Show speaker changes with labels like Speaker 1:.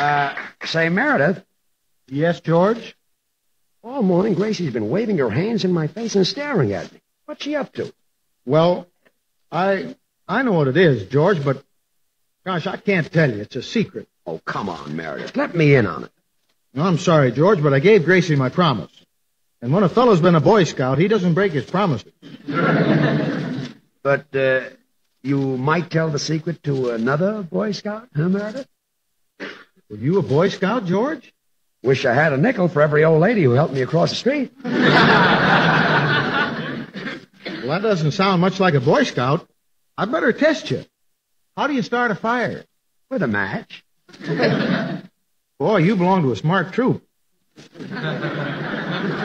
Speaker 1: Say, Meredith.
Speaker 2: Yes, George?
Speaker 1: All morning, Gracie's been waving her hands in my face and staring at me. What's she up to?
Speaker 2: Well, I know what it is, George, but, gosh, I can't tell you. It's a secret.
Speaker 1: Oh, come on, Meredith. Let me in on it.
Speaker 2: No, I'm sorry, George, but I gave Gracie my promise. And when a fellow's been a Boy Scout, he doesn't break his promises.
Speaker 1: But, you might tell the secret to another Boy Scout, huh, Meredith?
Speaker 2: Were you a Boy Scout, George?
Speaker 1: Wish I had a nickel for every old lady who helped me across the street.
Speaker 2: Well, that doesn't sound much like a Boy Scout. I'd better test you. How do you start a fire?
Speaker 1: With a match.
Speaker 2: Boy, you belong to a smart troop.